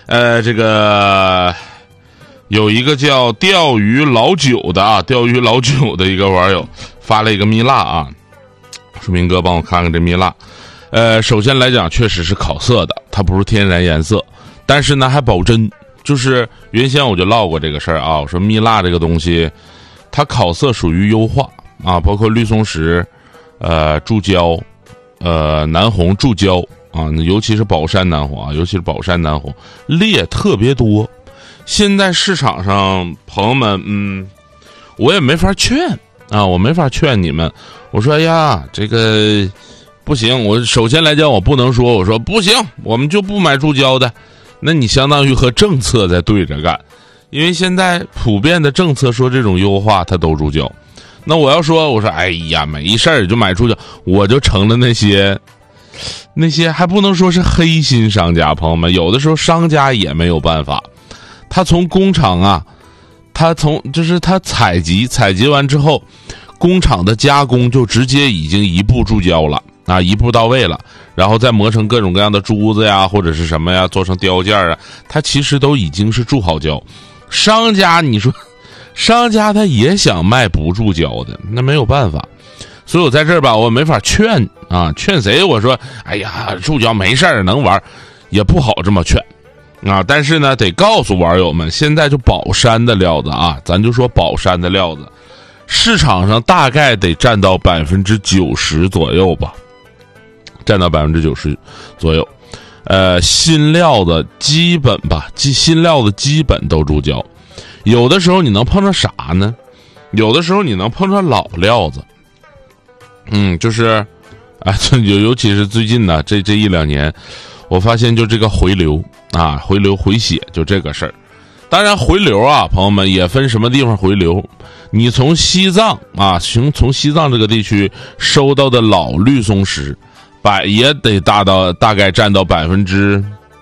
这个有一个叫钓鱼老九的啊，钓鱼老九的一个网友发了一个蜜蜡啊，说明哥帮我看看这蜜蜡。首先来讲，确实是烤色的，它不是天然颜色，但是呢还保真。就是原先我就唠过这个事儿啊，我说蜜蜡这个东西，它烤色属于优化啊，包括绿松石、柱胶、南红、柱胶啊，尤其是宝山南红啊，尤其是宝山南红，裂特别多。现在市场上朋友们，我也没法劝啊，我没法劝你们。我说哎呀，这个不行，我首先来讲，我不能说我说不行，我们就不买柱胶的。那你相当于和政策在对着干，因为现在普遍的政策说这种优化它都柱胶。那我要说我说哎呀没事儿就买柱胶，我就成了那些还不能说是黑心商家。朋友们，有的时候商家也没有办法，他从工厂啊，他采集完之后，工厂的加工就直接已经一步柱胶了啊，一步到位了，然后再磨成各种各样的珠子呀，或者是什么呀，做成雕件啊，它其实都已经是铸好胶。商家你说，商家他也想卖不铸胶的，那没有办法。所以我在这儿吧，我没法劝啊，劝谁？我说，哎呀，铸胶没事儿，能玩，也不好这么劝啊。但是呢，得告诉网友们，现在就宝山的料子啊，咱就说宝山的料子，市场上大概得占到90%左右吧。占到90%左右，新料的基本都铸胶，有的时候你能碰上啥呢？有的时候你能碰上老料子，就是尤其是最近呢，这1-2年，我发现就这个回流啊，回血就这个事儿。当然回流啊，朋友们也分什么地方回流。你从西藏啊，从西藏这个地区收到的老绿松石。也得大概占到80%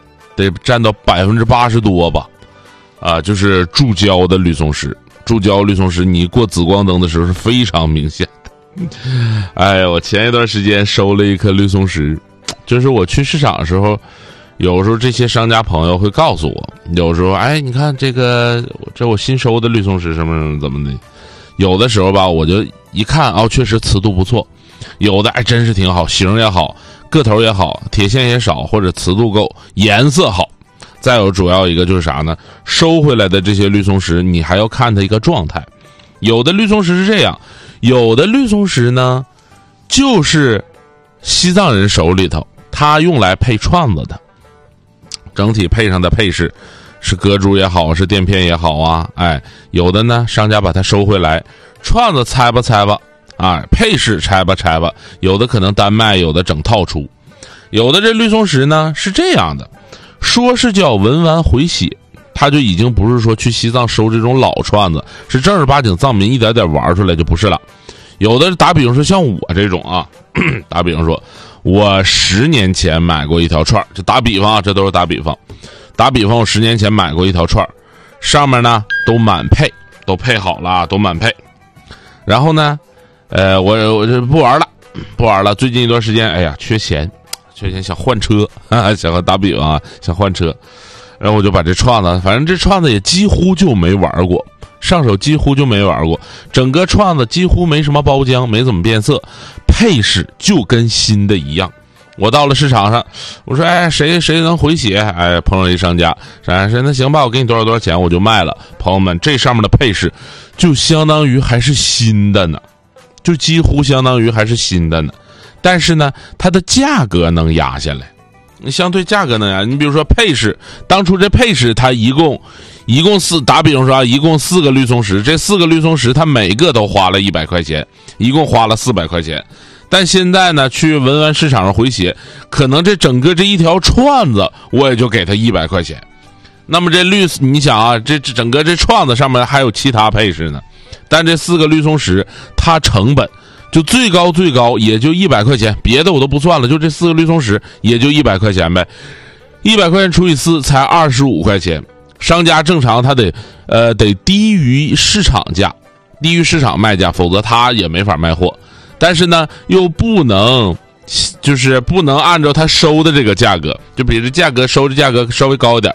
多吧，啊，就是铸胶的绿松石，你过紫光灯的时候是非常明显的。哎呀，我前一段时间收了一颗绿松石，就是我去市场的时候，有时候这些商家朋友会告诉我，有时候哎，你看这我新收的绿松石什么怎么的，有的时候吧，我就一看哦，确实瓷度不错。有的还真是挺好，型也好，个头也好，铁线也少，或者瓷度够，颜色好。再有主要一个就是啥呢？收回来的这些绿松石，你还要看它一个状态。有的绿松石是这样，有的绿松石呢，就是西藏人手里头，他用来配串子的，整体配上的配饰是隔珠也好，是垫片也好啊，哎，有的呢，商家把它收回来，串子拆吧。啊，配饰拆吧，有的可能单卖，有的整套出。有的这绿松石呢是这样的，说是叫文玩回血，它就已经不是说去西藏收这种老串子，是正儿八经藏民一点点玩出来就不是了。有的打比方说像我这种啊，打比方说我10年前买过一条串，就打比方啊，这都是打比方。我10年前买过一条串，上面呢都满配，都配好了，都满配。然后呢我就不玩了。最近一段时间，哎呀，缺钱想换车啊，想打比方啊，想换车，然后我就把这串子，反正这串子也几乎就没玩过，上手几乎就没玩过，整个串子几乎没什么包浆，没怎么变色，配饰就跟新的一样。我到了市场上，我说哎，谁能回血？哎，碰上一商家，说那行吧，我给你多少钱，我就卖了。朋友们，这上面的配饰就相当于还是新的呢。就几乎相当于还是新的呢，但是呢，它的价格能压下来，相对价格能压。你比如说配饰，当初这配饰它一共打比方说一共4个绿松石，这4个绿松石它每个都花了100块钱，一共花了400块钱。但现在呢，去文玩市场上回血，可能这整个这一条串子我也就给它100块钱。那么这你想啊，这整个这串子上面还有其他配饰呢。但这4个绿松石，它成本就最高也就100块钱，别的我都不算了，就这4个绿松石也就100块钱呗，100块钱除以4才25块钱。商家正常他得低于市场价，低于市场卖价，否则他也没法卖货。但是呢，又不能按照他收的这个价格，就比这价格收的价格稍微高一点，